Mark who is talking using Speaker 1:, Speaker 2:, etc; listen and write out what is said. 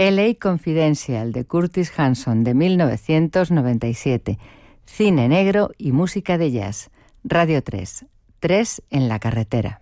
Speaker 1: LA Confidential de Curtis Hanson de 1997, cine negro y música de jazz. Radio 3, 3 en la carretera.